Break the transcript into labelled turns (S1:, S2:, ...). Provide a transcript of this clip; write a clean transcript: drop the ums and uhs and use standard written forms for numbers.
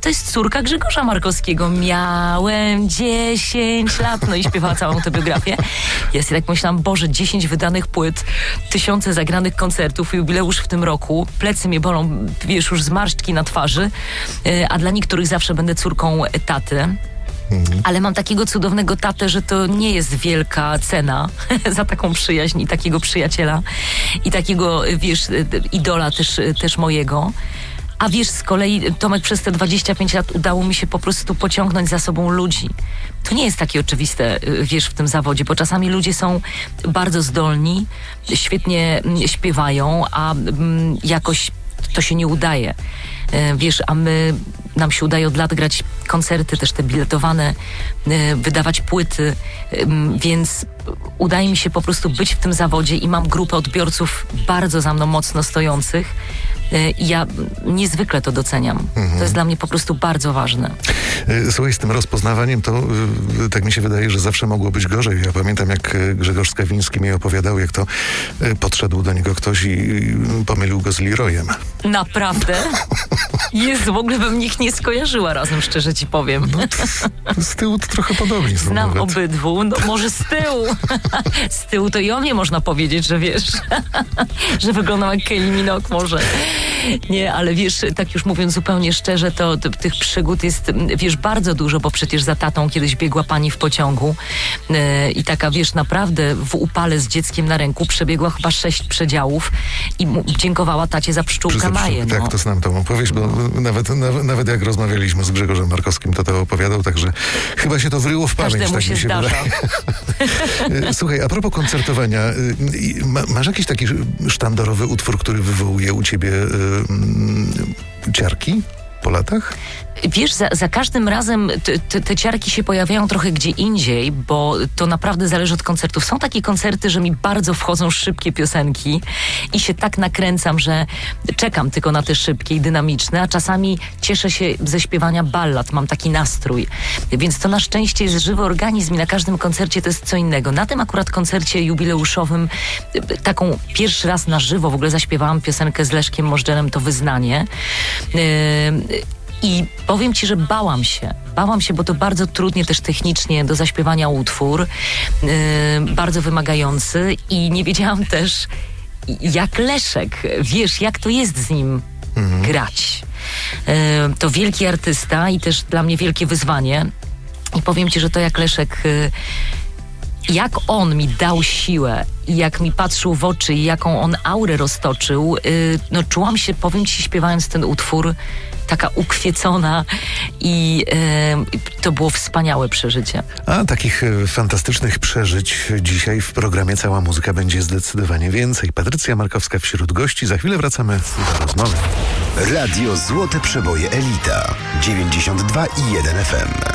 S1: to jest córka Grzegorza Markowskiego. Miałem 10 lat. No i śpiewała całą tę biografię. Ja sobie tak myślałam, Boże, 10 wydanych płyt, 1000 zagranych koncertów, jubileusz w tym roku. Plecy mnie bolą, wiesz, już zmarszczki na twarzy. A dla niektórych zawsze będę córką taty. Ale mam takiego cudownego tatę, że to nie jest wielka cena za taką przyjaźń i takiego przyjaciela i takiego, wiesz, idola też mojego. A wiesz, z kolei, Tomek, przez te 25 lat udało mi się po prostu pociągnąć za sobą ludzi. To nie jest takie oczywiste, wiesz, w tym zawodzie, bo czasami ludzie są bardzo zdolni, świetnie śpiewają, a jakoś to się nie udaje. Wiesz, a nam się udaje od lat grać koncerty, też te biletowane, wydawać płyty, więc udaje mi się po prostu być w tym zawodzie i mam grupę odbiorców bardzo za mną mocno stojących i ja niezwykle to doceniam. To jest dla mnie po prostu bardzo ważne.
S2: Słuchaj, z tym rozpoznawaniem to tak mi się wydaje, że zawsze mogło być gorzej. Ja pamiętam, jak Grzegorz Skawiński mi opowiadał, jak to podszedł do niego ktoś i pomylił go z Leroyem.
S1: Naprawdę? Jezu, w ogóle bym nikt nie skojarzyła razem, szczerze ci powiem.
S2: No, z tyłu to trochę podobnie.
S1: Znam
S2: nawet
S1: obydwu, no może z tyłu. Z tyłu to i o mnie można powiedzieć, że wiesz, że wyglądam jak Kylie Minogue może. Nie, ale wiesz, tak już mówiąc zupełnie szczerze, to tych przygód jest, wiesz, bardzo dużo, bo przecież za tatą kiedyś biegła pani w pociągu i taka, wiesz, naprawdę w upale z dzieckiem na ręku przebiegła chyba 6 przedziałów i dziękowała tacie za pszczółkę Maję.
S2: Tak, to znam tą opowieść, bo nawet jak rozmawialiśmy z Grzegorzem Markowskim, to opowiadał, także chyba się to wryło w pamięć.
S1: Każdemu
S2: tak
S1: się
S2: mi się
S1: zdarza.
S2: Słuchaj, a propos koncertowania, masz jakiś taki sztandarowy utwór, który wywołuje u ciebie ciarki po latach?
S1: Wiesz, za każdym razem te ciarki się pojawiają trochę gdzie indziej, bo to naprawdę zależy od koncertów. Są takie koncerty, że mi bardzo wchodzą szybkie piosenki i się tak nakręcam, że czekam tylko na te szybkie i dynamiczne, a czasami cieszę się ze śpiewania ballad, mam taki nastrój. Więc to na szczęście jest żywy organizm i na każdym koncercie to jest co innego. Na tym akurat koncercie jubileuszowym, taką pierwszy raz na żywo w ogóle zaśpiewałam piosenkę z Leszkiem Możdżerem, to Wyznanie. I powiem ci, że bałam się, bo to bardzo trudnie też technicznie do zaśpiewania utwór, bardzo wymagający i nie wiedziałam też, jak Leszek, wiesz, jak to jest z nim grać. To wielki artysta i też dla mnie wielkie wyzwanie i powiem ci, że to jak Leszek... Jak on mi dał siłę i jak mi patrzył w oczy i jaką on aurę roztoczył, no czułam się, powiem ci, śpiewając ten utwór, taka ukwiecona i to było wspaniałe przeżycie.
S2: A takich fantastycznych przeżyć dzisiaj w programie Cała Muzyka będzie zdecydowanie więcej. Patrycja Markowska wśród gości. Za chwilę wracamy do rozmowy.
S3: Radio Złote Przeboje Elita 92,1 FM.